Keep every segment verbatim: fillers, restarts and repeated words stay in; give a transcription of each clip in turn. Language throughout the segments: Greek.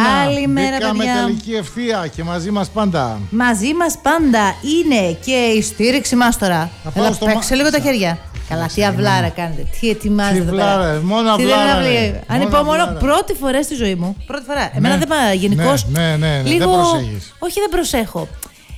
Καλημέρα, μπήκαμε παιδιά. τελική ευθεία και μαζί μας πάντα. Μαζί μας πάντα είναι και η στήριξη μας τώρα. Έλα, στο παίξε μα... λίγο τα χέρια. Καλά, τι αυλάρα κάνετε, τι ετοιμάζετε. Τι βλάρα, μόνο αυλάρα. Ανυπομονώ, πρώτη φορά στη ζωή μου. Πρώτη φορά. Εμένα δεν πάει γενικώς. Ναι, ναι, ναι, ναι, λίγο... δεν προσέχεις. Όχι, δεν προσέχω.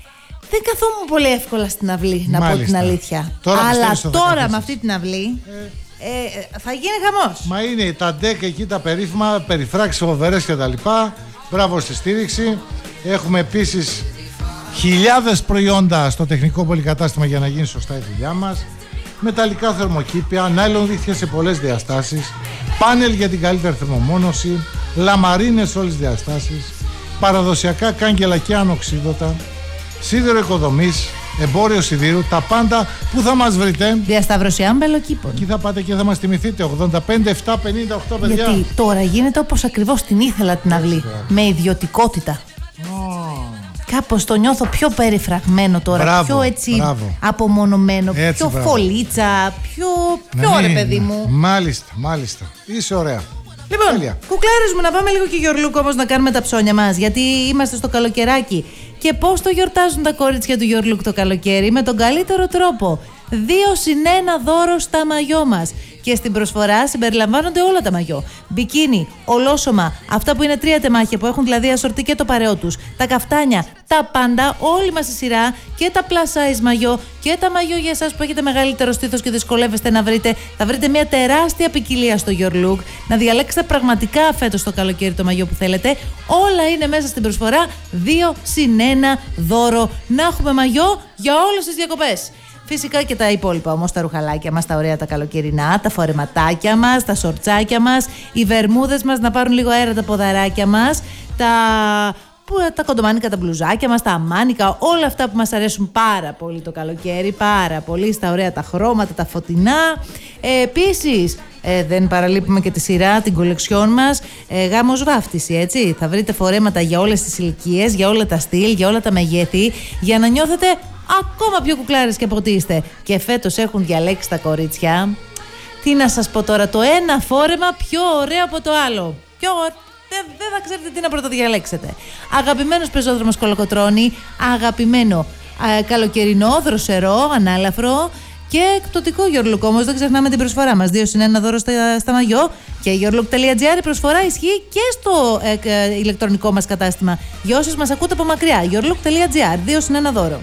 Δεν καθόμουν πολύ εύκολα στην αυλή, να Μάλιστα. πω την αλήθεια. Τώρα αλλά τώρα με αυτή την αυλή ε... Ε, θα γίνει χαμός. Μα είναι τα ντεκ εκεί τα περίφημα, περιφράξεις φοβερές και τα λοιπά. Μπράβο στη στήριξη. Έχουμε επίσης χιλιάδες προϊόντα στο τεχνικό πολυκατάστημα για να γίνει σωστά η δουλειά μας. Μεταλλικά θερμοκήπια, νάιλον δίχτυα σε πολλές διαστάσεις, πάνελ για την καλύτερη θερμομόνωση, λαμαρίνες σε όλες τις διαστάσεις, παραδοσιακά κάγκελα και ανοξίδωτα, σίδερο οικοδομής, εμπόριο σιδήρου, τα πάντα. Πού θα μας βρείτε? Διασταυρωσιάν Μπελοκήπων. Εκεί θα πάτε και θα μας τιμηθείτε. ογδόντα πέντε επτακόσια πενήντα οκτώ, παιδιά. Γιατί τώρα γίνεται όπως ακριβώς την ήθελα την αυλή. Με ιδιωτικότητα. Oh. Κάπως το νιώθω πιο περιφραγμένο τώρα. Μπράβο, πιο έτσι μπράβο. απομονωμένο. Έτσι, πιο μπράβο. φωλίτσα. Πιο, πιο Ναι, ρε ναι, παιδί ναι. μου. Μάλιστα, μάλιστα. Είσαι ωραία. Λοιπόν, Τέλεια. κουκλάρες μου, να πάμε λίγο και Γιορλούκ όμως να κάνουμε τα ψώνια μας. Γιατί είμαστε στο καλοκαιράκι. Και πώς το γιορτάζουν τα κορίτσια του Γιορλούκ το καλοκαίρι? Με τον καλύτερο τρόπο. Δύο συν ένα δώρο στα μαγιό μας. Και στην προσφορά συμπεριλαμβάνονται όλα τα μαγιό. Μπικίνι, ολόσωμα, αυτά που είναι τρία τεμάχια, που έχουν δηλαδή ασορτί και το παρεό τους. Τα καφτάνια, τα πάντα, όλη μας η σειρά. Και τα plus size μαγιό και τα μαγιό για εσάς που έχετε μεγαλύτερο στήθος και δυσκολεύεστε να βρείτε. Θα βρείτε μια τεράστια ποικιλία στο Your Look. Να διαλέξετε πραγματικά φέτος το καλοκαίρι το μαγιό που θέλετε. Όλα είναι μέσα στην προσφορά. δύο συν ένα δώρο. Να έχουμε μαγιό για όλες τις διακοπές. Φυσικά και τα υπόλοιπα όμως, τα ρουχαλάκια μας, τα ωραία τα καλοκαιρινά, τα φορεματάκια μας, τα σορτσάκια μας, οι βερμούδες μας να πάρουν λίγο αέρα τα ποδαράκια μας, τα, τα κοντομάνικα, τα μπλουζάκια μας, τα αμάνικα, όλα αυτά που μας αρέσουν πάρα πολύ το καλοκαίρι, πάρα πολύ, στα ωραία τα χρώματα, τα φωτεινά. Ε, επίσης, Ε, δεν παραλείπουμε και τη σειρά, την κολεξιόν μας, ε, γάμος βάφτιση, έτσι. Θα βρείτε φορέματα για όλες τις ηλικίες, για όλα τα στυλ, για όλα τα μεγέθη, για να νιώθετε ακόμα πιο κουκλάρες και από ό,τι είστε. Και φέτος έχουν διαλέξει τα κορίτσια. Τι να σας πω τώρα, το ένα φόρεμα πιο ωραίο από το άλλο. Πιο Δεν, δεν θα ξέρετε τι να πρωτοδιαλέξετε. Αγαπημένος πεζόδρομος Κολοκοτρώνη, αγαπημένο ε, καλοκαιρινό, δροσερό, ανάλαφρο. Και εκπτωτικό Your Look όμως, δεν ξεχνάμε την προσφορά μας. δύο συν ένα δώρο στα, στα μαγιό. Και yourlook τελεία τζι άρ η προσφορά ισχύει και στο ε, ε, ηλεκτρονικό μας κατάστημα. Για όσους μας ακούτε από μακριά, yourlook τελεία τζι άρ, δύο συν ένα δώρο.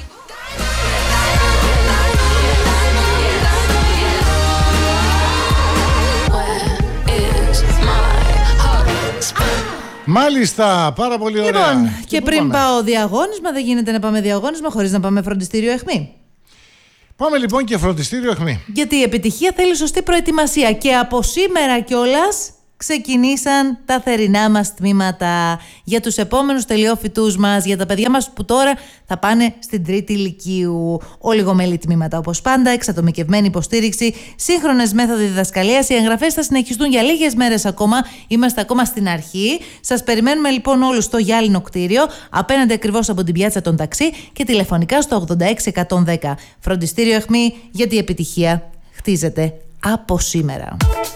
Μάλιστα, πάρα πολύ ωραία. Λοιπόν, και, και πριν πάμε? πάω διαγώνισμα, δεν γίνεται να πάμε διαγώνισμα χωρίς να πάμε φροντιστήριο αιχμή. Πάμε λοιπόν και φροντιστήριο αιχμή. Γιατί η επιτυχία θέλει σωστή προετοιμασία και από σήμερα κιόλας ξεκινήσαν τα θερινά μας τμήματα για τους επόμενους τελειόφοιτούς μας, για τα παιδιά μας που τώρα θα πάνε στην τρίτη ηλικίου. Ολιγομελή τμήματα όπως πάντα, εξατομικευμένη υποστήριξη, σύγχρονες μέθοδοι διδασκαλίας. Οι εγγραφές θα συνεχιστούν για λίγες μέρες ακόμα. Είμαστε ακόμα στην αρχή. Σας περιμένουμε λοιπόν όλους στο γυάλινο κτίριο, απέναντι ακριβώς από την πιάτσα των ταξί και τηλεφωνικά στο ογδόντα έξι εκατόν δέκα. Φροντιστήριο αιχμή, γιατί η επιτυχία χτίζεται από σήμερα.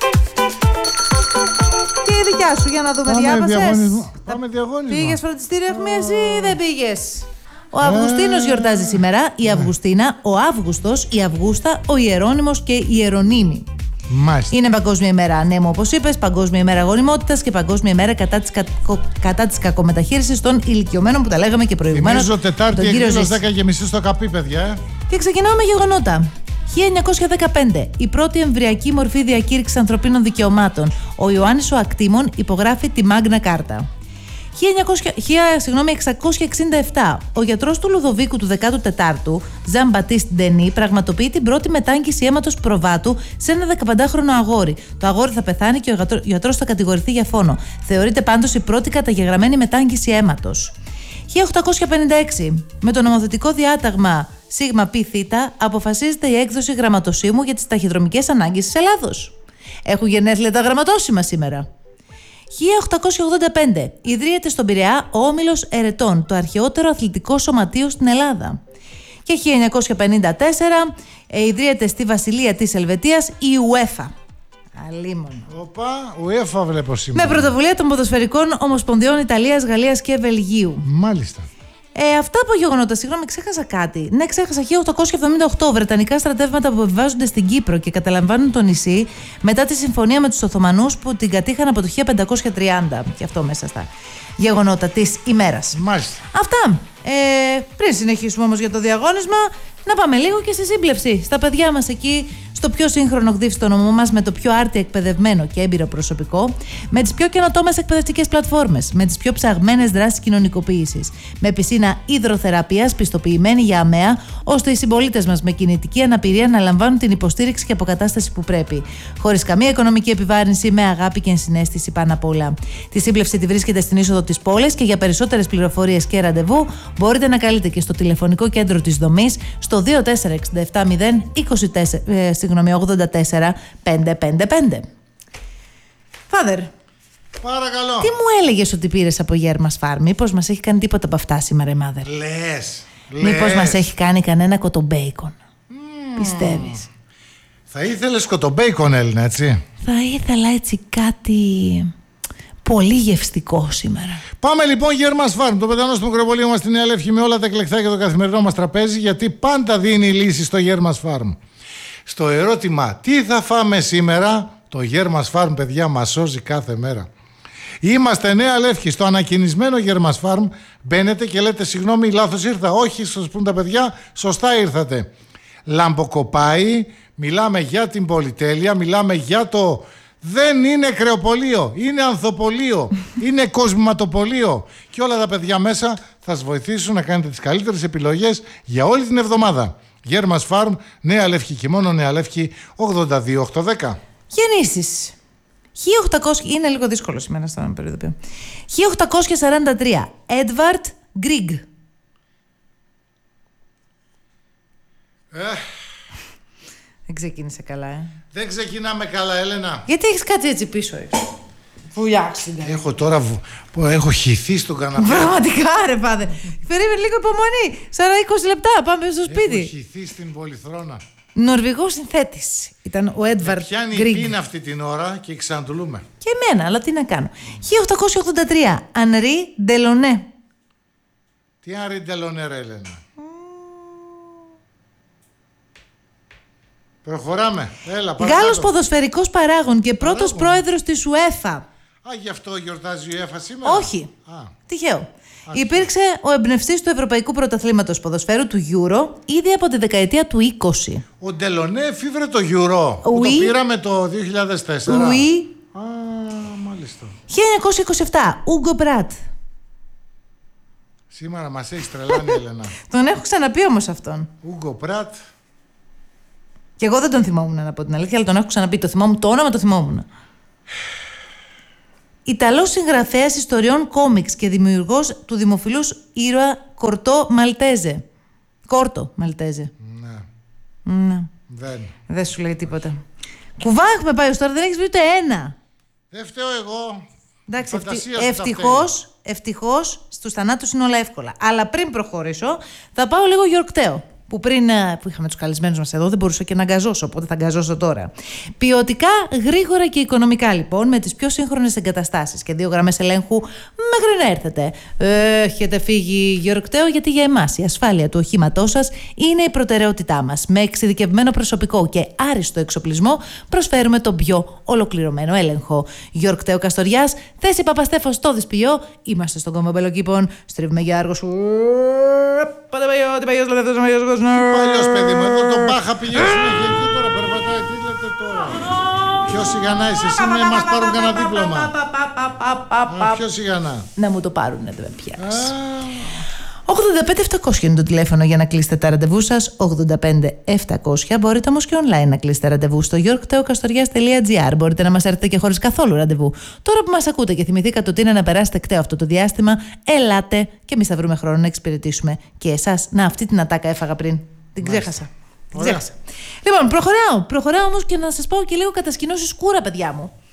Και η δικιά σου, για να δούμε, διάβασες? Πάμε διαγώνισμα. Πήγες φροντιστήριο αιχμή, εσύ ή δεν πήγες? Ο Αυγουστίνος γιορτάζει σήμερα, η Αυγουστίνα, ο Αύγουστος, η Αυγούστα, ο Ιερώνυμος και η Ιερονύμη. Μάλιστα. Είναι Παγκόσμια ημέρα ανέμου, όπως είπες, Παγκόσμια ημέρα γονιμότητας και Παγκόσμια ημέρα κατά της, κακο... κατά της κακομεταχείρισης των ηλικιωμένων, που τα λέγαμε και προηγουμένως. Θυμίζω Τετάρτη εκδήλωση δέκα και μισή στο Καπί, παιδιά. Ε. Και ξεκινάω με γεγονότα. χίλια εννιακόσια δεκαπέντε, η πρώτη εμβριακή μορφή διακήρυξης ανθρωπίνων δικαιωμάτων. Ο Ιωάννης ο Ακτήμων υπογράφει τη Μάγνα Κάρτα. χίλια εξακόσια εξήντα επτά, ο γιατρός του Λουδοβίκου του δέκατου τετάρτου, Ζαν Μπατίστ Ντενί, πραγματοποιεί την πρώτη μετάγγιση αίματος προβάτου σε ένα δεκαπεντάχρονο αγόρι. Το αγόρι θα πεθάνει και ο γιατρός θα κατηγορηθεί για φόνο. Θεωρείται πάντως η πρώτη καταγεγραμμένη μετάγγιση αίματος. χίλια οκτακόσια πενήντα έξι, με το νομοθετικό διάταγμα Σίγμα Πι Θήτα, αποφασίζεται η έκδοση γραμματοσύμου για τις ταχυδρομικές ανάγκες της Ελλάδος. Έχουν γενέθλια τα γραμματόσημα σήμερα. χίλια οκτακόσια ογδόντα πέντε, ιδρύεται στον Πειραιά ο Όμιλος Ερετών, το αρχαιότερο αθλητικό σωματείο στην Ελλάδα. Και χίλια εννιακόσια πενήντα τέσσερα, ιδρύεται στη Βασιλεία της Ελβετίας η UEFA. Αλίμονο. Οπα, UEFA βλέπω σήμερα. Με πρωτοβουλία των ποδοσφαιρικών ομοσπονδιών Ιταλίας, Γαλλίας και Βελγίου. Μάλιστα. Ε, αυτά από γεγονότα. Συγγνώμη, ξέχασα κάτι. Ναι, ξέχασα. χίλια οκτακόσια εβδομήντα οκτώ βρετανικά στρατεύματα που επιβάζονται στην Κύπρο και καταλαμβάνουν το νησί μετά τη συμφωνία με τους Οθωμανούς που την κατήχαν από το χίλια πεντακόσια τριάντα. Και αυτό μέσα στα γεγονότα της ημέρας. Μάλιστα. Αυτά. Ε, πριν συνεχίσουμε όμως για το διαγώνισμα, να πάμε λίγο και στη σύμπλευση. Στα παιδιά μας εκεί, στο πιο σύγχρονο γδύφιστο μας, με το πιο άρτια εκπαιδευμένο και έμπειρο προσωπικό, με τις πιο καινοτόμες εκπαιδευτικές πλατφόρμες, με τις πιο ψαγμένες δράσεις κοινωνικοποίησης, με πισίνα υδροθεραπείας πιστοποιημένη για αμαία, ώστε οι συμπολίτες μας με κινητική αναπηρία να λαμβάνουν την υποστήριξη και αποκατάσταση που πρέπει. Χωρίς καμία οικονομική επιβάρυνση, με αγάπη και ενσυναίσθηση πάνω απ' όλα. Τη σύμπλευση τη βρίσκεται στην είσοδο της πόλης και για περισσότερες πληροφορίες και ραντεβού μπορείτε να καλείτε και στο τηλεφωνικό κέντρο της δομής στο δύο τέσσερα έξι επτά μηδέν είκοσι τέσσερα, ε, συγγνώμη, ογδόντα τέσσερα πεντακόσια πενήντα πέντε. Φάδερ, παρακαλώ. τι μου έλεγες ότι πήρες από Γέρμας Φάρμ? Μήπως μας έχει κάνει τίποτα από αυτά σήμερα η Μάδερ? Λες, Μήπως λες. μας έχει κάνει κανένα κοτομπέικον? Mm. Πιστεύεις? Θα ήθελες κοτομπέικον, Έλληνα, έτσι? Θα ήθελα έτσι κάτι πολύ γευστικό σήμερα. Πάμε λοιπόν Γέρμας Φάρμ, το πετανό στο μικροβολείο μας στην Νέα Λεύκη, με όλα τα εκλεκτά και το καθημερινό μας τραπέζι, γιατί πάντα δίνει λύση στο Γέρμας Φάρμ. Στο ερώτημα τι θα φάμε σήμερα, το Γέρμας Φάρμ, παιδιά, μας σώζει κάθε μέρα. Είμαστε Νέα Λεύκη, στο ανακοινισμένο Γέρμας Φάρμ μπαίνετε και λέτε συγγνώμη, λάθος ήρθα. Όχι, σας πούν τα παιδιά, σωστά ήρθατε. Λαμποκοπάει, μιλάμε για την πολυτέλεια, μιλάμε για το... Δεν είναι κρεοπολείο, είναι ανθοπολείο, είναι κοσματοπολείο. Και όλα τα παιδιά μέσα θα σας βοηθήσουν να κάνετε τις καλύτερες επιλογές για όλη την εβδομάδα. Γέρμας Φάρμ, Νέα Λεύκη και μόνο Νέα Λεύκη, ογδόντα δύο οχτακόσια δέκα. Γεννήσεις. χίλια οκτακόσια... Είναι λίγο δύσκολο σήμερα στον περιοδοποιείο. χίλια οκτακόσια σαράντα τρία. Έντβαρτ Γκρίγκ. Ε, Δεν ξεκίνησε καλά, ε. δεν ξεκινάμε καλά, Έλενα. Γιατί έχεις κάτι έτσι πίσω, ε. Βουλιάξινε. Έχω τώρα βου... πω, έχω χυθεί στον καναπέ. Πραγματικά, ρε πάτε. Περίμενε λίγο υπομονή. σαράντα είκοσι λεπτά, πάμε στο σπίτι. Έχω χυθεί στην πολυθρόνα. Νορβηγός συνθέτης ήταν ο Έντβαρτ Πιάνει η Γκρίγκ. πείνα αυτή την ώρα και ξαντλούμε. Και εμένα, αλλά τι να κάνω. χίλια οκτακόσια ογδόντα τρία. Ανρί Ντελονέ. Τι άρρη ντελονέρα, Έλενα. Mm. Προχωράμε. Έλα, παρακάτω. Γάλλος ποδοσφαιρικός παράγων και πρώτος Παράγων. πρόεδρος της UEFA. Α, γι' αυτό γιορτάζει η UEFA σήμερα. Όχι. Α. Τυχαίο. Υπήρξε ο εμπνευστής του Ευρωπαϊκού Πρωταθλήματος Ποδοσφαίρου του Euro ήδη από τη δεκαετία του είκοσι. Ο Ντελονέ εφήβρε το Euro. Που Oui. το πήραμε το δύο χιλιάδες τέσσερα. Oui. Α, μάλιστα. χίλια εννιακόσια είκοσι επτά. Ούγκο Μπράτ. Σήμερα μας έχει τρελάνει, Έλενα. Τον έχω ξαναπεί όμως αυτόν. Ούγκο Πράτ. Και εγώ δεν τον θυμόμουν, να πω την αλήθεια, αλλά τον έχω ξαναπεί. Το θυμόμουν, το όνομα το θυμόμουν. Ιταλός συγγραφέας ιστοριών κόμιξ και δημιουργός του δημοφιλούς ήρωα Κορτό Μαλτέζε. Κόρτο Μαλτέζε. Ναι. Ναι. Δεν. Δεν σου λέει τίποτα. Κουβά έχουμε πάει ως τώρα, δεν έχεις βρει ούτε ένα. Δεν φταίω εγώ. Εντάξει, Η φαντασία ευτι... σου τα ευτυχώς, ευτυχώς στους θανάτους είναι όλα εύκολα. Αλλά πριν προχωρήσω, θα πάω λίγο γιορκταίο. Που πριν που είχαμε τους καλεσμένους μας εδώ δεν μπορούσα και να γκαζώσω, οπότε θα γκαζώσω τώρα. Ποιοτικά, γρήγορα και οικονομικά λοιπόν, με τις πιο σύγχρονες εγκαταστάσεις και δύο γραμμές ελέγχου μέχρι να έρθετε. Έχετε φύγει γιορκταίο, γιατί για εμάς η ασφάλεια του οχήματός σας είναι η προτεραιότητά μας. Με εξειδικευμένο προσωπικό και άριστο εξοπλισμό προσφέρουμε τον πιο ολοκληρωμένο έλεγχο. Γιορκταίο Καστοριάς, θέση Παπαστέφος στο Δυσποιό. Είμαστε στον κόμμα Μπελοκήπων. Στρίβουμε για άργο σου. Πάτε παλιό, τι παλιός λαδεύτος, παλιός κόσμος. Παλιός παιδί μου, εδώ τον Μπάχα πηγαίνει συνέχεια εκεί τώρα, περπατάει, τι λέτε τώρα. Ποιο σιγανά είσαι, εσύ με μας πάρουν κανένα δίπλωμα. Ποιο σιγανά. Να μου το πάρουνε, δεν με πιάσει. ογδόντα πέντε επτακόσια είναι το τηλέφωνο για να κλείσετε τα ραντεβού σας. ογδόντα πέντε επτακόσια. Μπορείτε όμως και online να κλείσετε ραντεβού στο yorkteo-kastorias τελεία gr. Μπορείτε να μας έρθετε και χωρίς καθόλου ραντεβού. Τώρα που μας ακούτε και θυμηθήκατε ότι είναι να περάσετε κταίο αυτό το διάστημα, ελάτε και εμείς θα βρούμε χρόνο να εξυπηρετήσουμε και εσάς. Να, αυτή την ατάκα έφαγα πριν. Την ξέχασα. Την ξέχασα. Λοιπόν, προχωράω. Προχωράω όμως και να σας πάω και λίγο κατασκηνώσεις κούρα, παιδιά μου.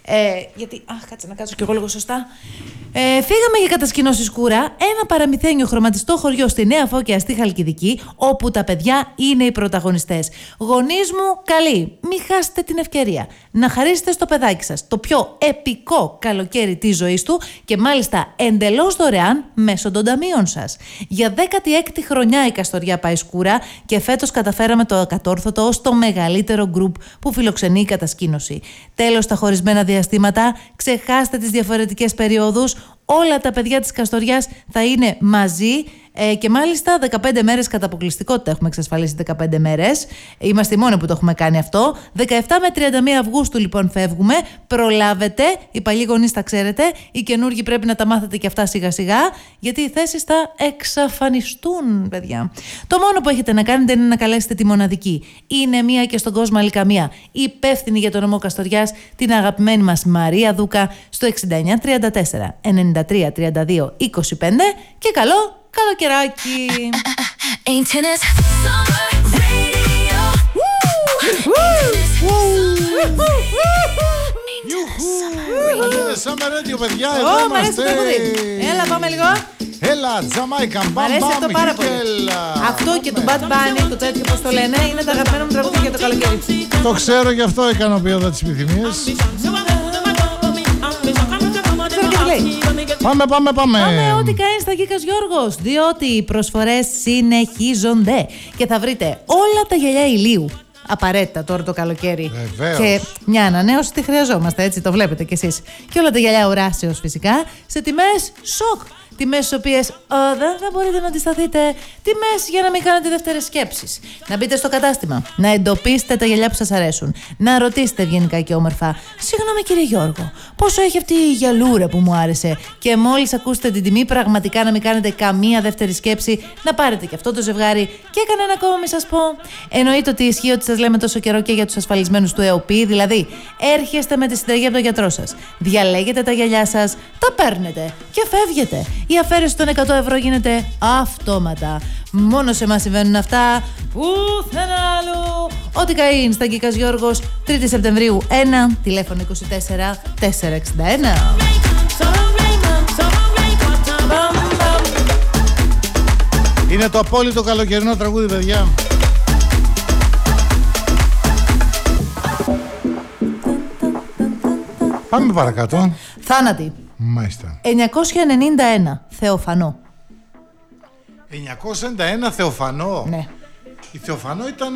Ε, γιατί. Αχ, κάτσε να κάτσω κι εγώ λίγο σωστά. Ε, φύγαμε για κατασκηνώσεις Κούρα, ένα παραμυθένιο χρωματιστό χωριό στη Νέα Φώκια στη Χαλκιδική, όπου τα παιδιά είναι οι πρωταγωνιστές. Γονείς μου, καλή, μην χάσετε την ευκαιρία να χαρίσετε στο παιδάκι σας το πιο επικό καλοκαίρι της ζωής του και μάλιστα εντελώς δωρεάν μέσω των ταμείων σας. Για δέκατη έκτη χρονιά η Καστοριά πάει σκούρα και φέτος καταφέραμε το ακατόρθωτο ως το μεγαλύτερο γκρουπ που φιλοξενεί η κατασκήνωση. Τέλος στα χωρισμένα διαστήματα, ξεχάστε τις διαφορετικές περιόδους. Όλα τα παιδιά της Καστοριάς θα είναι μαζί ε, και μάλιστα δεκαπέντε μέρες κατά αποκλειστικότητα έχουμε εξασφαλίσει δεκαπέντε μέρες. Είμαστε οι μόνοι που το έχουμε κάνει αυτό. δεκαεπτά με τριάντα μία Αυγούστου λοιπόν φεύγουμε. Προλάβετε, οι παλιοί γονείς τα ξέρετε, οι καινούργοι πρέπει να τα μάθετε και αυτά σιγά σιγά, γιατί οι θέσεις θα εξαφανιστούν, παιδιά. Το μόνο που έχετε να κάνετε είναι να καλέσετε τη μοναδική. Είναι μία και στον κόσμο άλλη καμία. Υπεύθυνη για τον νομό Καστοριάς, την αγαπημένη μας Μαρία Δούκα, στο εξήντα εννιά τριάντα τέσσερα ενενήντα τρία τριάντα δύο είκοσι πέντε και καλό καλοκαιράκι. Είναι Summer Radio, παιδιά, εδώ είμαστε. Έλα, πάμε λίγο. Έλα, Τζαμάικα, μπαμ, Μ' αρέσει αυτό πάρα πολύ. Αυτό και το Bad Bunny, το τέτοιο πώς το λένε, είναι τα αγαπημένα μου τραγούδια για το καλοκαίρι. Το ξέρω, γι' αυτό ικανοποιώ εδώ τις επιθυμίες. Πάμε, πάμε, πάμε. Πάμε ό,τι κάνει στα Γκίκας Γιώργος, διότι οι προσφορές συνεχίζονται και θα βρείτε όλα τα γυαλιά ηλίου. Απαραίτητα τώρα το καλοκαίρι. Βεβαίως. Και μια ανανέωση τη χρειαζόμαστε, έτσι το βλέπετε κι εσείς. Και όλα τα γυαλιά οράσεως φυσικά, σε τιμές σοκ. Τιμές στις οποίες δεν θα μπορείτε να αντισταθείτε. Τιμές για να μην κάνετε δεύτερες σκέψεις. Να μπείτε στο κατάστημα, να εντοπίσετε τα γυαλιά που σας αρέσουν, να ρωτήσετε ευγενικά και όμορφα: συγγνώμη κύριε Γιώργο, πόσο έχει αυτή η γυαλούρα που μου άρεσε? Και μόλις ακούσετε την τιμή, πραγματικά να μην κάνετε καμία δεύτερη σκέψη, να πάρετε και αυτό το ζευγάρι και κανένα ακόμα μη σας πω. Εννοείται ότι ισχύει ότι σας λέμε τόσο καιρό και για τους ασφαλισμένους του ΕΟΠΗ, δηλαδή έρχεστε με τη συνταγή από τον γιατρό σας, διαλέγετε τα γυαλιά σας, τα παίρνετε και φεύγετε. Η αφαίρεση των εκατό ευρώ γίνεται αυτόματα. Μόνο σε εμάς συμβαίνουν αυτά. Πουθενά αλλού. Ό,τι καεί στα Γκίκας Γιώργος, τρίτη Σεπτεμβρίου ένα, τηλέφωνο είκοσι τέσσερα τετρακόσια εξήντα ένα. Είναι το απόλυτο καλοκαιρινό τραγούδι, παιδιά. Πάμε παρακάτω. Θάνατη. Μάλιστα. εννιακόσια ενενήντα ένα, Θεοφανό. εννιακόσια ενενήντα ένα Θεοφανό. Ναι. Η Θεοφανό ήταν.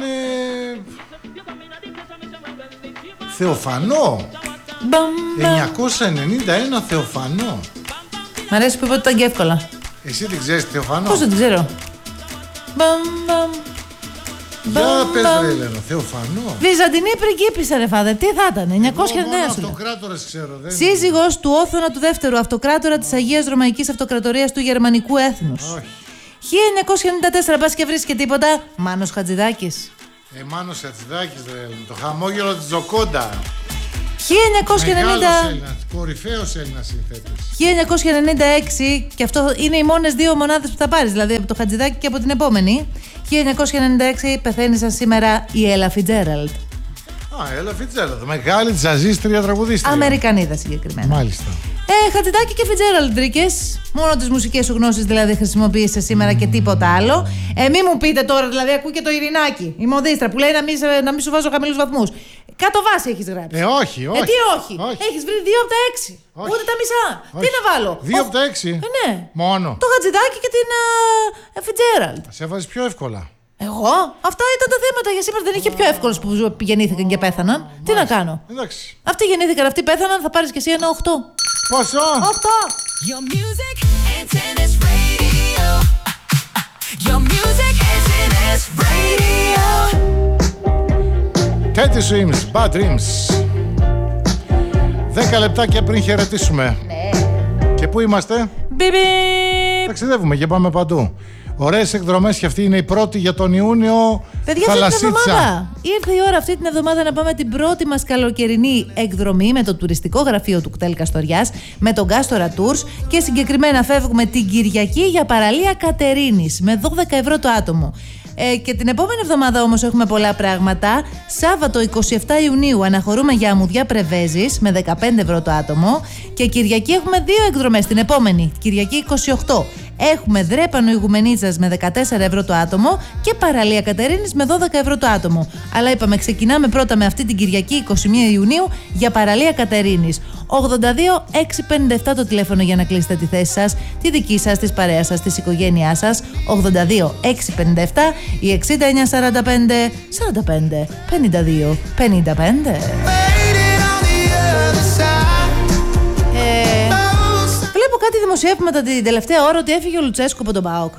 Θεοφανό. εννιακόσια ενενήντα ένα Θεοφανό. Μ' αρέσει που είπε ότι ήταν και εύκολα. Εσύ την ξέρεις τη Θεοφανό? Πώς δεν την ξέρω? Μπαμ, μπαμ. Για πες ρε Ελένο, Θεοφανό. Βυζαντινή πριγκίπισσα ρε φάδε, τι θα ήταν, εννιακόσια ενενήντα ένα. Εγώ μόνο αυτοκράτορες ξέρω. Δεν... Σύζυγος του Όθωνα του Δεύτερου, αυτοκράτορα της Αγίας Ρωμαϊκής Αυτοκρατορίας του Γερμανικού Έθνους. Όχι. χίλια εννιακόσια ενενήντα τέσσερα, πας και βρίσκει τίποτα. Μάνος Χατζηδάκης. Ε, Μάνος Χατζηδάκης ρε Ελένο, το χαμόγελο της Τζοκόντα. χίλια εννιακόσια ενενήντα... Μεγάλος Έλληνας, κορυφαίος Έλληνας συνθέτης. χίλια εννιακόσια ενενήντα έξι, και αυτό είναι οι μόνες δύο μονάδες που θα πάρεις, δηλαδή από το Χατζηδάκη και από την επόμενη. χίλια εννιακόσια ενενήντα έξι πεθαίνει σαν σήμερα η Έλα Φιτζέραλντ. Α, Έλα Φιτζέραλντ, μεγάλη τζαζίστρια τραγουδίστρια. Αμερικανίδα συγκεκριμένα. Μάλιστα. Ε, Χατζηδάκη και Φιτζέραλντ βρήκες. Μόνο τις μουσικές σου γνώσεις δηλαδή χρησιμοποίησες σήμερα και τίποτα άλλο. Ε, μη μου πείτε τώρα, δηλαδή ακούω και το Ειρηνάκι, η μοδίστρα που λέει να μην, να μην σου βάζω χαμηλούς βαθμούς. Κάτω βάση έχεις γράψει. Ε, όχι, όχι. Ε, τι όχι. όχι. Έχεις βρει δύο από τα έξι. Όχι. Ούτε τα μισά. Όχι. Τι να βάλω. Δύο από τα έξι. Ε, ναι. Μόνο. Το Χατζηδάκη και την uh, Φιτζέραλντ. Σε έβαζες πιο εύκολα. Εγώ? Αυτά ήταν τα θέματα για σήμερα. Δεν είχε πιο εύκολους που γεννήθηκαν και πέθαναν. Μάλιστα. Τι να κάνω. Εντάξει. Αυτοί γεννήθηκαν, αυτοί πέθαναν, θα πάρεις και εσύ ένα οκτώ. Πόσο? οκτώ. Your music, Antennas Radio. Your music, Antennas Radio. Teddy Swims, Bad Dreams. Δέκα λεπτάκια πριν χαιρετήσουμε. Ναι. Και πού είμαστε? Μπιμπι. Ταξιδεύουμε και πάμε παντού. Ωραίες εκδρομές και αυτή είναι η πρώτη για τον Ιούνιο. Παιδιά, αυτή την εβδομάδα. Ήρθε η ώρα αυτή την εβδομάδα να πάμε την πρώτη μας καλοκαιρινή εκδρομή με το τουριστικό γραφείο του κτέλ Καστοριάς, με τον Κάστορα Tours, και συγκεκριμένα φεύγουμε την Κυριακή για παραλία Κατερίνης με δώδεκα ευρώ το άτομο. Ε, και την επόμενη εβδομάδα όμως έχουμε πολλά πράγματα. Σάββατο εικοστή εβδόμη Ιουνίου αναχωρούμε για αμμουδιά Πρεβέζης με δεκαπέντε ευρώ το άτομο. Και Κυριακή έχουμε δύο εκδρομές. Την επόμενη, Κυριακή εικοστή ογδόη, έχουμε Δρέπανο Ιγουμενίτσας με δεκατέσσερα ευρώ το άτομο και Παραλία Κατερίνης με δώδεκα ευρώ το άτομο. Αλλά είπαμε, ξεκινάμε πρώτα με αυτή την Κυριακή εικοστή πρώτη Ιουνίου για Παραλία Κατερίνης. ογδόντα δύο εξακόσια πενήντα επτά το τηλέφωνο για να κλείσετε τη θέση σας, τη δική σας, της παρέας σας, της οικογένειάς σας. ογδόντα δύο εξακόσια πενήντα επτά ή εξήντα εννιά σαράντα πέντε σαράντα πέντε πενήντα δύο πενήντα πέντε. Ε, βλέπω κάτι δημοσιεύματα την τελευταία ώρα ότι έφυγε ο Λουτσέσκου από τον ΠΑΟΚ.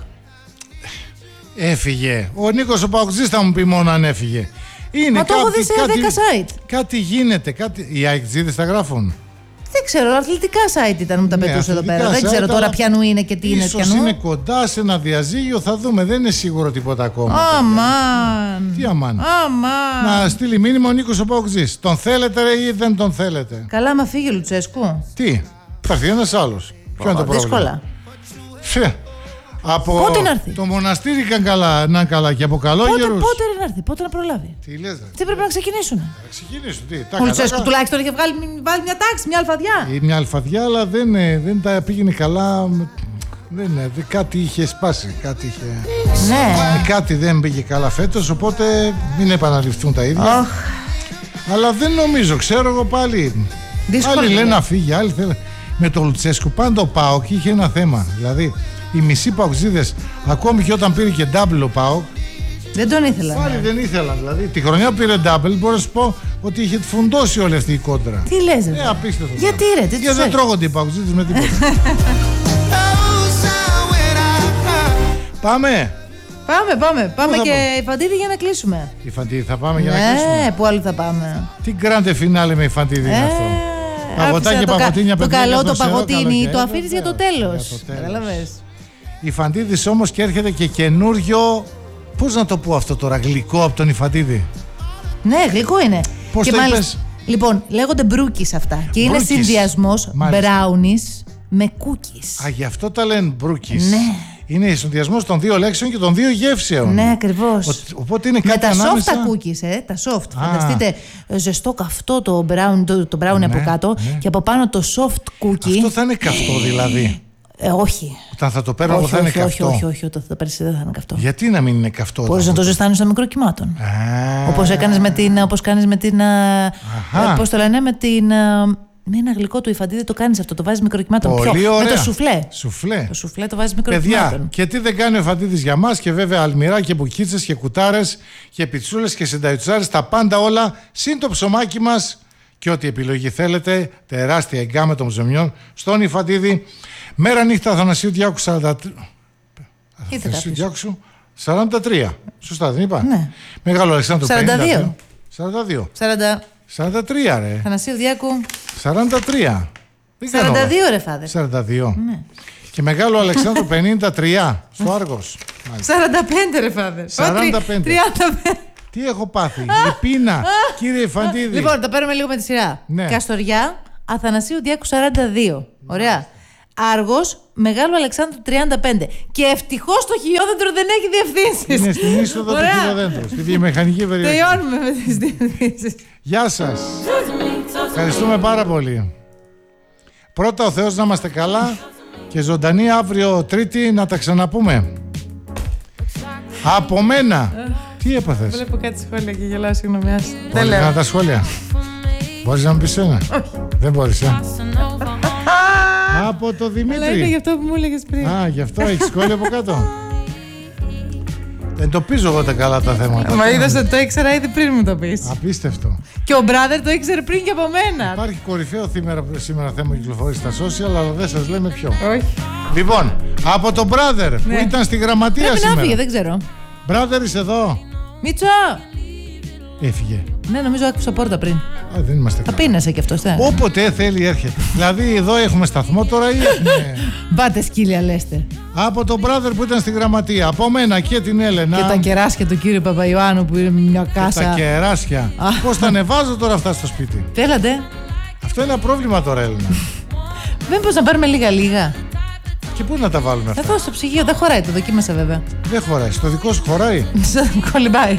Έφυγε. Ο Νίκος ο Παοκτζής θα μου πει μόνο αν έφυγε. Είναι Μα το έχω δει σε κάτι, δέκα site. Κάτι γίνεται. Κάτι... Οι αεκτζίδες τα γράφουν. Δεν ξέρω, αθλητικά site ήταν, μου τα Ναι, πετούσε εδώ πέρα. αθλητικά Δεν ξέρω site, τώρα αλλά ποιανού είναι και τι είναι ίσως ποιανού. είναι κοντά σε ένα διαζύγιο, θα δούμε. Δεν είναι σίγουρο τίποτα ακόμα. Αμάν. Τι αμάν. Αμάν. Να στείλει μήνυμα ο Νίκος ο Παοκτζής. Τον θέλετε ρε, ή δεν τον θέλετε? Καλά, μα φύγει ο Λουτσέσκου. Τι, θα έρθει ένας άλλος. Ποιο είναι το πρόβλημα? Δύσκολα. Φε. Από Πότε να έρθει? το μοναστήρι καν καλά, να είναι καλά και από Πότε, καλόγερους. πότε να έρθει, πότε να προλάβει. Τι λες ρε? Τι πρέπει να ξεκινήσουν. Θα ξεκινήσουν. Τι, τα Ο Λουτσέσκου κατάκα- τουλάχιστον είχε βγάλει, βάλει μια τάξη, μια αλφαδιά. Ή μια αλφαδιά, αλλά δεν, ε, δεν τα πήγαινε καλά. Δεν, ε, δεν, κάτι είχε σπάσει. Κάτι, είχε... Ναι. ε, κάτι δεν πήγε καλά φέτος, οπότε μην επαναληφθούν τα ίδια. Oh. Αλλά δεν νομίζω, ξέρω εγώ πάλι. Δύσκολο Άλλοι λένε είναι. να φύγει, άλλοι θέλουν. Με τον Λουτσέσκου πάντα ο ΠΑΟΚ είχε ένα θέμα. Δηλαδή οι μισοί Παοκτζίδες, ακόμη και όταν πήρε και double ο ΠΑΟΚ, Δεν τον ήθελα. πάλι Ναι. δεν ήθελαν. Δηλαδή τη χρονιά που πήρε double, μπορώ να σου πω ότι είχε φουντώσει όλη αυτή η κόντρα. Τι λες ρε. Ε, απίστευτο. Γιατί ρε, τι Γιατί τους δεν έχει. τρώγονται οι Παοκτζίδες με τίποτα. Πάμε. Πάμε, πάμε. Πάμε θα και πάμε? η Φαντίδη για να κλείσουμε. Η Φαντίδη θα πάμε για να κλείσουμε. Ναι, πού άλλο θα πάμε. Τι γκράντε φινάλε με η Φαντίδη είναι αυτό. Παγωτά άφησα και το κα- παγωτίνια, Το παιδιά, καλό για το δροσερό παγωτίνι καλοκαίρι. το αφήνεις για το Βεβαίως, τέλος. για το τέλος. Καταλαβες. Η Φαντίδης όμως και έρχεται και καινούριο. Πώς να το πω αυτό τώρα, γλυκό από τον Ιφαντίδη. Ναι, γλυκό είναι. Πώς Και το μάλιστα- είπες? Λοιπόν, λέγονται μπρούκις αυτά. Και είναι Μπρούκις. συνδυασμός Μάλιστα. μπράουνις με κούκις. Α, γι' αυτό τα λένε μπρούκις. Ναι. Είναι συνδυασμός των δύο λέξεων και των δύο γεύσεων. Ναι, ακριβώς. Ο- οπότε είναι Με κάτι τα soft ανάμεσα. τα cookies, ε, τα soft. Α. Φανταστείτε ε, ζεστό καυτό το brown, το, το brown Ναι, από κάτω ναι. και από πάνω το soft cookie. Αυτό θα είναι καυτό δηλαδή. Ε, όχι. Όταν θα το παίρνω εγώ όχι, θα είναι όχι, όχι, καυτό. όχι, όχι, όταν θα το παίρνεις δεν θα είναι καυτό. Γιατί να μην είναι καυτό? Μπορείς όταν να το το- ζεστάνεις στο μικροκυμάτων. Α, Όπως έκανες με την. Όπως κάνεις με την. α, Αχα. ε, πώς το λένε, με την. α, με ένα γλυκό του Ιφαντίδη το κάνεις αυτό, το βάζεις μικροκυμάτων. Πολύ Ποιο? ωραία. Με το σουφλέ. Σουφλέ. Το σουφλέ το βάζεις Παιδιά, μικροκυμάτων. και τι δεν κάνει ο Φαντίδης για μας, και βέβαια αλμυρά και μπουκίτσες και κουτάρες και πιτσούλες και συνταϊτσάρες, τα πάντα όλα, συν το ψωμάκι μας και ό,τι επιλογή θέλετε, τεράστια εγκάμα των ψωμιών στον Ιφαντίδη. Μέρα νύχτα Αθανασίου Διάκου σαράντα τρία. Ήρθε Αθανασίου κάποιος. Διάκου σαράντα τρία. Σωστά δεν είπα? Ναι. Μεγάλο Αλεξάνδρου σαράντα δύο. πενήντα δύο. σαράντα δύο. σαράντα. σαράντα τρία ρε. Θανασίου Διάκου. σαράντα τρία. Δεν κάνω σαράντα δύο όλα. ρε φάδερ. σαράντα δύο. Ναι. Και μεγάλο Αλεξάνδρου πενήντα τρία στο Άργος. Μάλιστα. σαράντα πέντε ρε φάδερ. σαράντα πέντε. τριάντα πέντε. Τι έχω πάθει, η πείνα, κύριε Φαντίδη. Λοιπόν, τα παίρνουμε λίγο με τη σειρά. Ναι. Καστοριά, Αθανασίου Διάκου σαράντα δύο. Ωραία. Άργος, Μεγάλου Αλεξάνδρου τριάντα πέντε. Και ευτυχώς το χιλιόδεντρο δεν έχει διευθύνσεις. Είναι στην είσοδο του Ωραία. χιλιοδέντρου, στη βιομηχανική περιοχή. Τελειώνουμε με τις διευθύνσεις. Γεια σας. Ευχαριστούμε πάρα πολύ. Πρώτα ο Θεός να είμαστε καλά και ζωντανή αύριο Τρίτη να τα ξαναπούμε. Από μένα. Τι έπαθες? Βλέπω κάτι σχόλια και γελάω, συγγνώμη. άσε. Δεν Μπορείς λέω. να τα σχόλια. Μπορείς να μου πεις ένα? Δεν μπορείς, ε. Από το Αλλά είναι Δημήτρη. γι' αυτό που μου έλεγες πριν. Α, γι' αυτό έχει σχόλια από κάτω. Εντοπίζω εγώ τα καλά τα θέματα. Μα είδες ότι το ήξερα ήδη πριν μου το πεις. Απίστευτο. Και ο brother το ήξερε πριν και από μένα. Υπάρχει κορυφαίο σήμερα, σήμερα θέμα κυκλοφορεί στα social, αλλά δεν σας λέμε ποιο. Όχι. Λοιπόν, από τον brother που Ναι. ήταν στη γραμματεία Πρέπει να σήμερα. φύγε, δεν ξέρω. Brother, είσαι εδώ. Μίτσο! Έφυγε. Ναι, νομίζω άκουσα πόρτα πριν. Α, δεν είμαστε Θα καλά. πίνεσαι κι αυτό, ε. Όποτε θέλει έρχεται. Δηλαδή εδώ έχουμε σταθμό τώρα ή έχουμε... Μπάτε σκύλια, λέστε. Από τον brother που ήταν στη γραμματεία. Από μένα και την Έλενα. Και τα κεράσια του κύριου Παπαϊωάννου που είναι μια Και κάσα. τα κεράσια. Α. Πώς τα ανεβάζω τώρα αυτά στο σπίτι. Θέλατε. Αυτό είναι ένα πρόβλημα τώρα, Έλενα. Μήπως να πάρουμε λίγα-λίγα. Και πού να τα βάλουμε αυτά? Εδώ στο ψυγείο δεν χωράει, το δοκίμασα βέβαια. Δεν χωράει. Στο δικό σου χωράει? Κολυμπάει.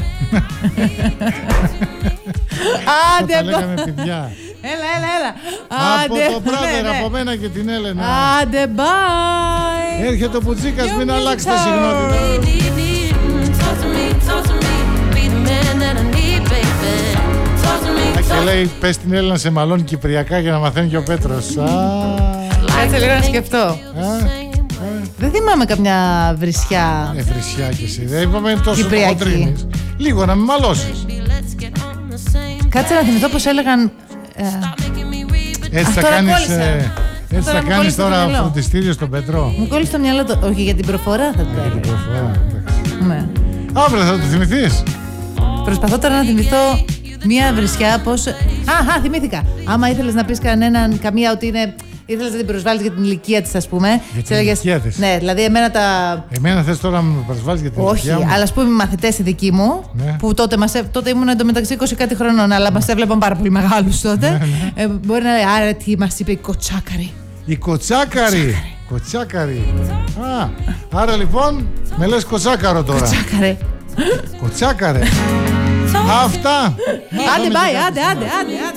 Άντε, Τα λέγαμε παιδιά. Έλα, έλα, έλα. Από Άντε, το brother, ναι, ναι. από μένα και την Έλενα. Άντε, bye. Έρχεται ο Πουτζίκας, Your μην music αλλάξετε house. συχνότητα. Talk to me, talk to me, be the man that I need, baby. Talk to me, Και λέει, πες την Έλενα σε μαλώνει κυπριακά για να μαθαίνει και ο Πέτρος. Α, Κάτσε λίγο να σκεφτώ. α, Δεν θυμάμαι καμιά βρισιά. ε, βρισιά κι εσύ. Δεν είπαμε τόσο Κυπριακή. χοντρίνεις. Λίγο να μην μαλώσεις. let's get on the same. Κάτσε να θυμηθώ πως έλεγαν. ε, Έτσι Αυτό θα τώρα κάνεις, κόλλησα. ε, έτσι Τώρα θα μου κάνεις κόλλησε το τώρα μυαλό. φροντιστήριο στον Πέτρο. Μου κόλλησε το μυαλό το. Όχι, για την προφορά θα το Την έλεγα. προφορά, εντάξει. Ναι. Αύριο θα το θυμηθείς. Προσπαθώ τώρα να θυμηθώ μία βρισιά πως. Αχα, θυμήθηκα. Άμα ήθελες να πεις κανέναν, καμία ότι είναι. Ήθελες να την προσβάλλεις για την ηλικία της, ας πούμε. Για της την έλεγες- ηλικία της. Ναι, δηλαδή εμένα τα. Εμένα θες τώρα να με προσβάλλεις για την Όχι, ηλικία μου. αλλά α πούμε οι μαθητές οι δικοί μου, Ναι. που τότε, μας, έ- τότε ήμουν εντωμεταξύ είκοσι κάτι χρονών, αλλά μας έβλεπαν πάρα πολύ μεγάλους τότε. Ναι, Ε, μπορεί να λέει, άρα τι μας είπε η κοτσάκαρη. Η κοτσάκαρη. Κοτσάκαρη. Α, άρα λοιπόν με λες κοτσάκαρο τώρα. Κοτσάκαρη. Κοτσάκαρε. Αυτά. Άντε, bye, άντε, άντε, άντε. άντε.